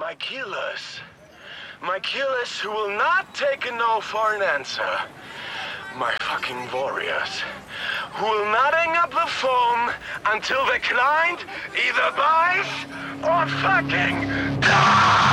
My killers. My killers who will not take a no for an answer. My fucking warriors. Who will not hang up the phone until the client either buys or fucking dies!